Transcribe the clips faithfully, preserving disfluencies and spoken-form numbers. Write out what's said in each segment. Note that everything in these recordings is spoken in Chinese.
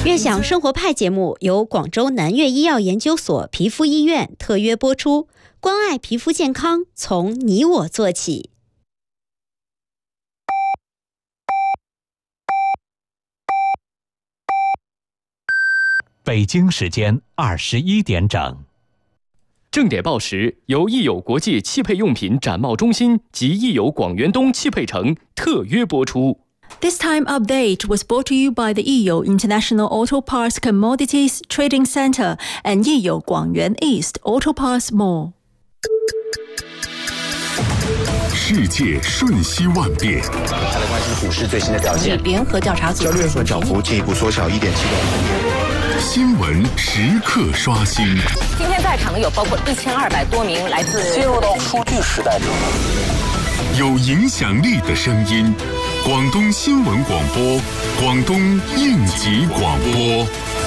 悦享生活派节目由广州南粤医药研究所皮肤医院特约播出，关爱皮肤健康，从你我做起。 北京时间二十一点整。 正点报时由益友国际汽配用品展贸中心及益友广元东汽配城特约播出。 This time update was brought to you by the Yiyo International Auto Parts Commodities Trading Center and Yiyo Guangyuan East Auto Parts Mall。 世界瞬息万变， 再来关心股市最新的表现。 联合调查组交易员涨幅进一步缩小一点七个百分点。 新闻时刻刷新。 今天在场的有包括一千二百多名来自。 进入到数据时代之后， 有影响力的声音，广东新闻广播，广东应急广播。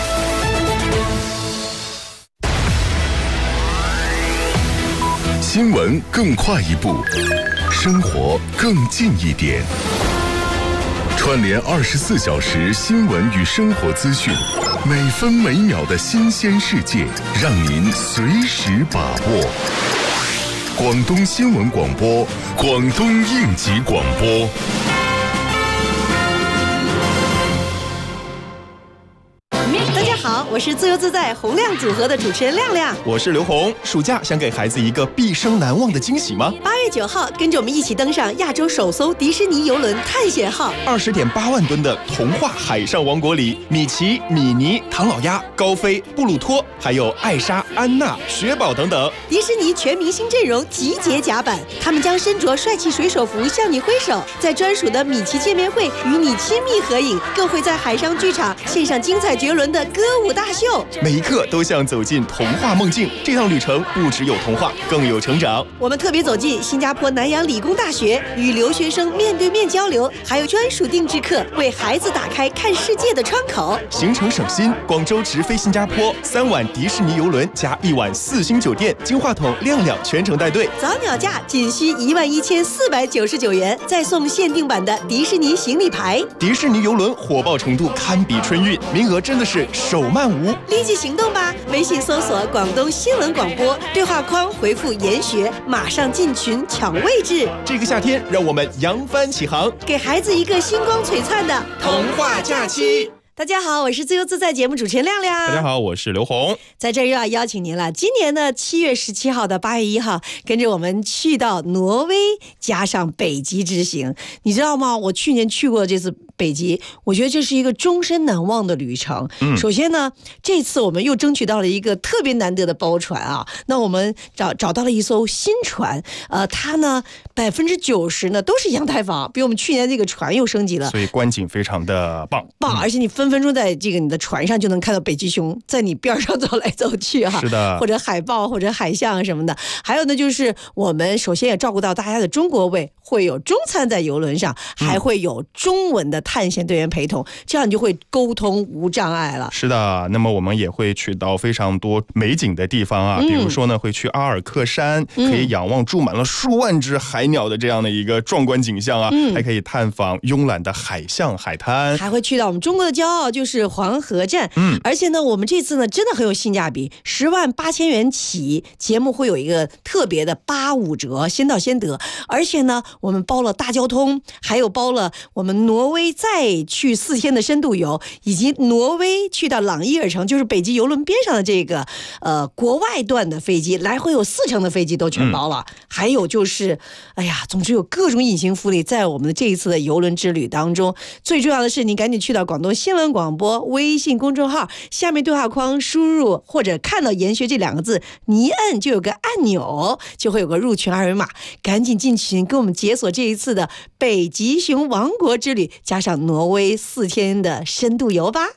新闻更快一步，生活更近一点。串联二十四小时新闻与生活资讯，每分每秒的新鲜世界，让您随时把握。广东新闻广播，广东应急广播。 大家好，我是自由自在洪亮组合的主持人亮亮。 我是刘红。暑假想给孩子一个毕生难忘的惊喜吗？ 八月九号，跟着我们一起登上亚洲首艘迪士尼邮轮探险号。 二十点八万吨的童话海上王国里，米奇、米妮、唐老鸭、高飞、布鲁托，还有艾莎、安娜、雪宝等等， 迪士尼全明星阵容集结甲板，他们将身着帅气水手服向你挥手，在专属的米奇见面会与你亲密合影，更会在海上剧场献上精彩绝伦的歌舞大秀， 每一刻都像走进童话梦境。这趟旅程不只有童话，更有成长。 我们特别走进新加坡南洋理工大学，与留学生面对面交流，还有专属定制课，为孩子打开看世界的窗口。 行程省心，广州直飞新加坡，三晚迪士尼邮轮加一晚四星酒店，金话筒亮亮全程带队。 早鸟价仅需一万一千四百九十九元，再送限定版的迪士尼行李牌。 迪士尼邮轮火爆程度堪比春运，名额真的是手慢无， 立即行动吧！微信搜索广东新闻广播，对话框回复研学，马上进群抢位置。 这个夏天，让我们扬帆起航， 给孩子一个星光璀璨的童话假期。 大家好，我是自由自在节目主持人亮亮。 大家好，我是刘红。 在这儿又要邀请您了。今年的七月十七号到八月一号，跟着我们去到挪威，加上北极之行。你知道吗？我去年去过这次北极，我觉得这是一个终身难忘的旅程。嗯，首先呢，这次我们又争取到了一个特别难得的包船啊。那我们找找到了一艘新船，呃，它呢百分之九十呢都是阳台房，比我们去年这个船又升级了， 所以观景非常的棒棒，而且你分分钟在这个你的船上就能看到北极熊在你边上走来走去哈、啊， 是的， 或者海豹或者海象什么的。还有呢，就是我们首先也照顾到大家的中国胃，会有中餐在游轮上，还会有中文的探险队员陪同，这样你就会沟通无障碍了。 是的，那么我们也会去到非常多美景的地方啊，嗯、比如说呢，会去阿尔克山，可以仰望住满了数万只海鸟的这样的一个壮观景象啊，嗯、还可以探访慵懒的海象海滩， 还会去到我们中国的骄傲，就是黄河站。嗯，而且呢，我们这次呢真的很有性价比，十万八千元起，节目会有一个特别的八五折，先到先得。而且呢，我们包了大交通，还有包了我们挪威再去四天的深度游，以及挪威去到朗伊尔城，就是北极邮轮边上的这个呃国外段的飞机，来回有四程的飞机都全包了。嗯、还有就是，哎呀，总之有各种隐形福利在我们的这一次的邮轮之旅当中。最重要的是，你赶紧去到广东新闻广播微信公众号下面对话框输入或者看到研学这两个字，你一摁就有个按钮，就会有个入群二维码，赶紧进群跟我们解锁这一次的北极熊王国之旅，加上挪威四天的深度游吧。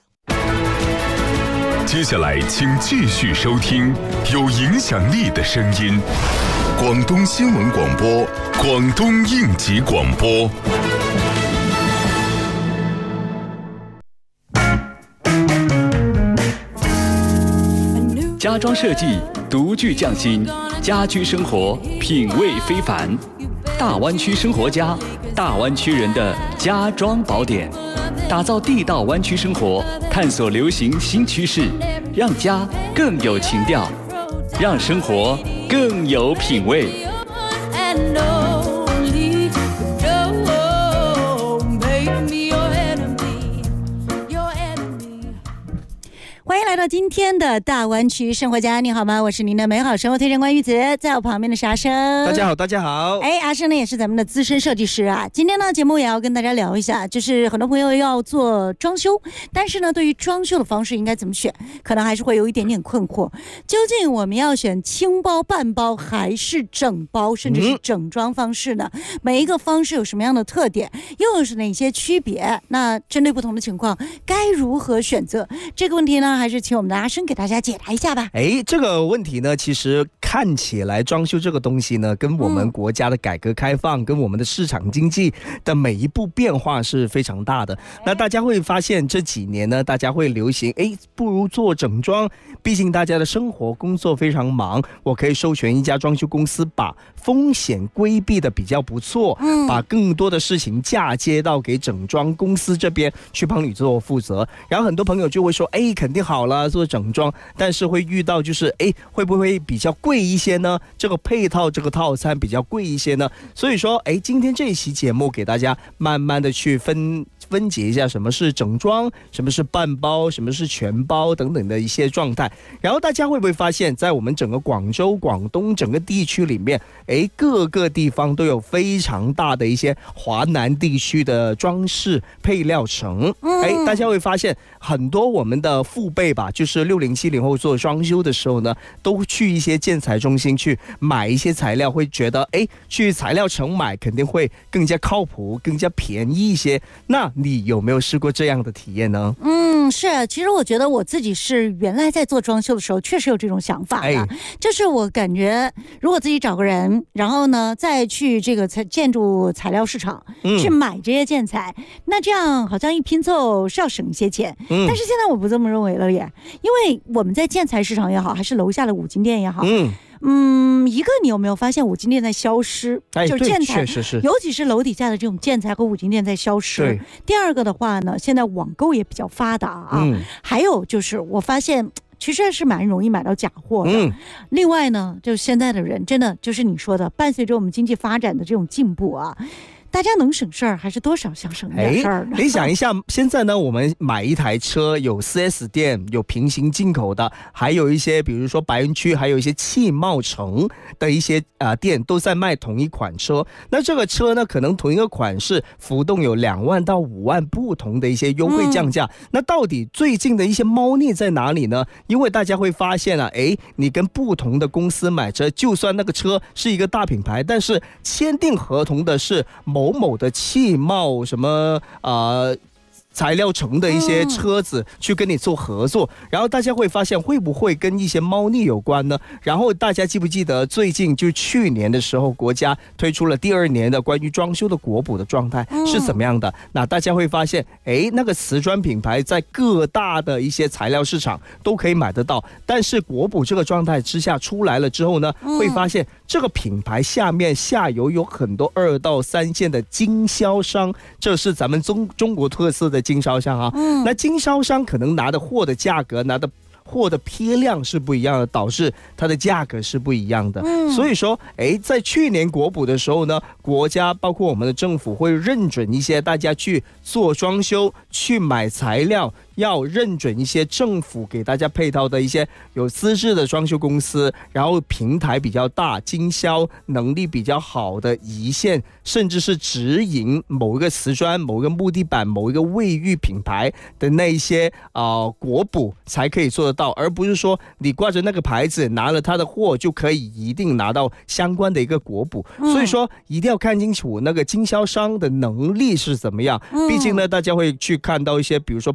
接下来请继续收听有影响力的声音，广东新闻广播，广东应急广播。 家装设计独具匠心，家居生活品味非凡。大湾区生活家，大湾区人的家装宝典。 打造地道湾区生活，探索流行新趋势，让家更有情调，让生活更有品味。 欢迎来到今天的大湾区生活家，你好吗？我是您的美好生活推荐官玉子，在我旁边的是阿生。 大家好，大家好。 哎，阿生呢也是咱们的资深设计师啊。今天呢节目也要跟大家聊一下，就是很多朋友要做装修，但是呢对于装修的方式应该怎么选，可能还是会有一点点困惑。究竟我们要选轻包、半包还是整包，甚至是整装方式呢？嗯、每一个方式有什么样的特点，又是哪些区别？那针对不同的情况，该如何选择？这个问题呢？还是请我们的阿生给大家解答一下吧。 哎，这个问题呢，其实看起来装修这个东西呢，跟我们国家的改革开放、嗯、跟我们的市场经济的每一步变化是非常大的。那大家会发现这几年呢，大家会流行，哎，不如做整装，毕竟大家的生活工作非常忙，我可以授权一家装修公司，把风险规避的比较不错，嗯，把更多的事情嫁接到给整装公司这边去帮你做负责。然后很多朋友就会说，哎，肯定好。好了，做整装，但是会遇到就是，哎，会不会比较贵一些呢？这个配套这个套餐比较贵一些呢？所以说，哎，今天这一期节目给大家慢慢的去分分解一下什么是整装，什么是半包，什么是全包等等的一些状态。然后大家会不会发现，在我们整个广州、广东整个地区里面，哎，各个地方都有非常大的一些华南地区的装饰配料城。哎，大家会发现很多我们的父辈吧，就是六零七零后做装修的时候呢，都去一些建材中心去买一些材料，会觉得哎，去材料城买肯定会更加靠谱、更加便宜一些。那你有没有试过这样的体验呢？ 嗯，是，其实我觉得我自己是原来在做装修的时候，确实有这种想法的，哎、就是我感觉如果自己找个人，然后呢再去这个建筑材料市场、嗯、去买这些建材，那这样好像一拼凑是要省一些钱。嗯、但是现在我不这么认为了耶，因为我们在建材市场也好，还是楼下的五金店也好，嗯。嗯，一个你有没有发现五金店在消失？ 哎， 就是建材， 确实是， 尤其是楼底下的这种建材和五金店在消失。第二个的话呢，现在网购也比较发达啊。嗯、还有就是我发现，其实是蛮容易买到假货的。嗯、另外呢，就现在的人真的就是你说的，伴随着我们经济发展的这种进步啊。大家能省事儿，还是多少想省点事儿呢？ 你想一下，现在呢，我们买一台车有 四 S 店，有平行进口的，还有一些比如说白云区，还有一些汽贸城的一些啊、呃、店都在卖同一款车。那这个车呢，可能同一个款式浮动有两万到五万不同的一些优惠降价。嗯、那到底最近的一些猫腻在哪里呢？因为大家会发现啊，哎，你跟不同的公司买车，就算那个车是一个大品牌，但是签订合同的是某某某的汽贸什么啊、呃、材料城的一些车子去跟你做合作，嗯、然后大家会发现会不会跟一些猫腻有关呢？然后大家记不记得最近就去年的时候，国家推出了第二年的关于装修的国补的状态是怎么样的？嗯、那大家会发现，哎，那个瓷砖品牌在各大的一些材料市场都可以买得到，但是国补这个状态之下出来了之后呢，嗯、会发现这个品牌下面下游有很多二到三线的经销商，这是咱们中中国特色的经销商啊。嗯、那经销商可能拿的货的价格，拿的货的批量是不一样的，导致它的价格是不一样的。嗯、所以说，哎，在去年国补的时候呢，国家包括我们的政府会认准一些大家去做装修、去买材料。要认准一些政府给大家配套的一些有资质的装修公司，然后平台比较大、经销能力比较好的一线，甚至是直营某一个瓷砖、某一个木地板、某一个卫浴品牌的那些啊、呃、国补才可以做得到，而不是说你挂着那个牌子拿了他的货就可以一定拿到相关的一个国补。嗯、所以说一定要看清楚那个经销商的能力是怎么样。嗯、毕竟呢，大家会去看到一些，比如说番禺一个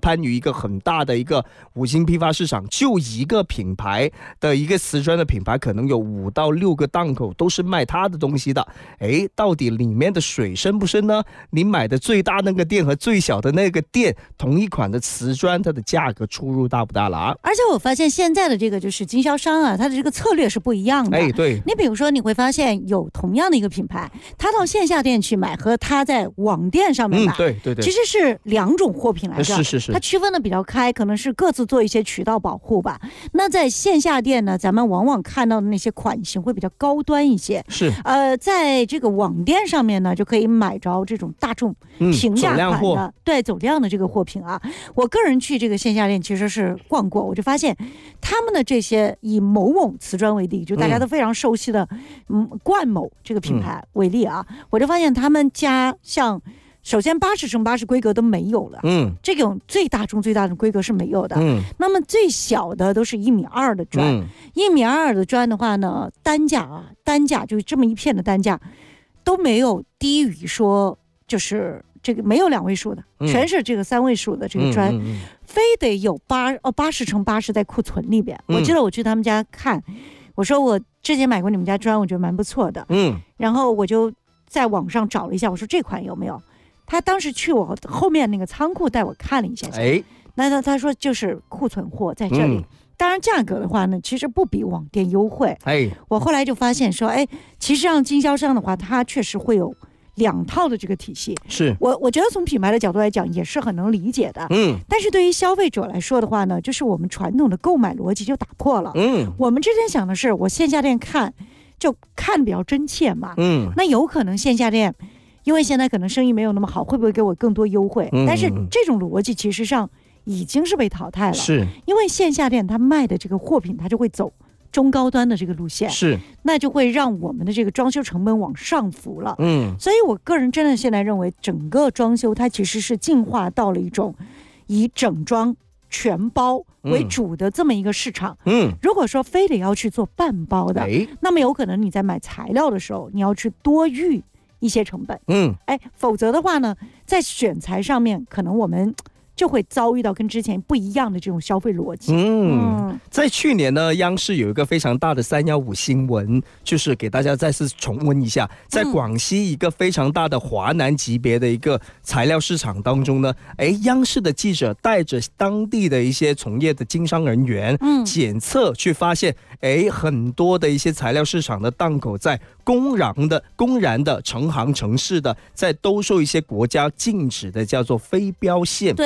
个很大的一个五金批发市场，就一个品牌的一个瓷砖的品牌，可能有五到六个档口都是卖它的东西的。哎，到底里面的水深不深呢？你买的最大那个店和最小的那个店，同一款的瓷砖，它的价格出入大不大了啊？ 而且我发现现在的这个就是经销商啊，它的这个策略是不一样的。 哎，对， 你比如说你会发现有同样的一个品牌，他到线下店去买和他在网店上面买， 嗯，对对对， 其实是两种货品来着。 是是是， 它区分的比较开，可能是各自做一些渠道保护吧。那在线下店呢，咱们往往看到的那些款型会比较高端一些。 是， 呃，在这个网店上面呢，就可以买着这种大众平价款的，嗯、对走量的这个货品啊。我个人去这个线下店其实是逛过，我就发现他们的这些以某某瓷砖为例，就大家都非常熟悉的嗯冠某这个品牌为例啊，嗯、我就发现他们家像。首先八十乘八十规格都没有了，嗯，这种最大众最大的规格是没有的，嗯，那么最小的都是一米二的砖，嗯、一米二的砖的话呢，单价啊，单价就这么一片的单价都没有低于说就是这个没有两位数的，嗯、全是这个三位数的这个砖，嗯嗯嗯、非得有八哦八十乘八十在库存里边。嗯、我记得我去他们家看，我说我之前买过你们家砖，我觉得蛮不错的，嗯，然后我就在网上找了一下，我说这款有没有？他当时去我后面那个仓库带我看了一下，哎，那他他说就是库存货在这里，嗯、当然价格的话呢，其实不比网店优惠。哎，我后来就发现说，哎，其实让经销商的话，他确实会有两套的这个体系。是我我觉得从品牌的角度来讲，也是很能理解的。嗯，但是对于消费者来说的话呢，就是我们传统的购买逻辑就打破了。嗯，我们之前想的是，我线下店看就看比较真切嘛。嗯，那有可能线下店。因为现在可能生意没有那么好，会不会给我更多优惠？嗯、但是这种逻辑其实上已经是被淘汰了。是，因为线下店它卖的这个货品，它就会走中高端的这个路线。是，那就会让我们的这个装修成本往上浮了。嗯，所以我个人真的现在认为，整个装修它其实是进化到了一种以整装全包为主的这么一个市场。嗯，如果说非得要去做半包的，哎、那么有可能你在买材料的时候，你要去多预一些成本，嗯，哎，否则的话呢，在选材上面，可能我们就会遭遇到跟之前不一样的这种消费逻辑。嗯，嗯在去年呢，央视有一个非常大的三一五新闻，就是给大家再次重温一下，在广西一个非常大的华南级别的一个材料市场当中呢，哎，央视的记者带着当地的一些从业的经商人员，嗯，检测去发现，哎，很多的一些材料市场的档口在公然的、公然的成行成市的，在兜售一些国家禁止的叫做非标线。对。